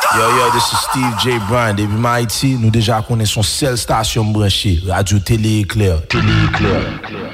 Yo, this is Steve J. Bryan. Depuis Haïti, nous déjà connaissons seule station branchée, Radio Télé Éclair. Télé Éclair.